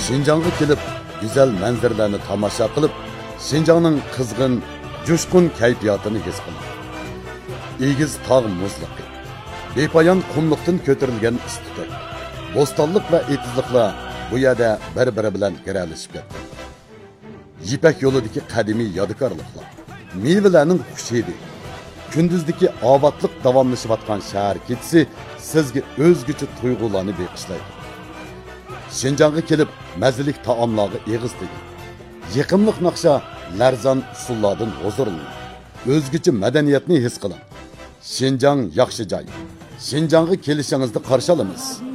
Şinjanğa kelib, güzel manzaralarni tomosha qilib, Şinjanning qizg'in, jo'shqin kayfiyatini his qildi. Egiz tog' muzliqi, bepoyon qumliqdan ko'tarilgan istiqoq, bo'stonliq va etizliqlar bu yerda bir-biri bilan giralishib ketdi. Yipak yo'lidagi qadimiy yodikorliklar, mevalarning xushidi, kunduzdagi obodlik davomlashayotgan shahar ketisi sizga o'zgacha tuyg'ularni beqishlaydi. Şinjanğa kelib, mazalik taomlarga eg'iz tegdi. Yiqimliq naqsha, larzon usullardan huzurlaning. O'zgacha madaniyatni his qiling. Şinjan yaxshi joy. Şinjanğa kelishingizni qarshi olamiz.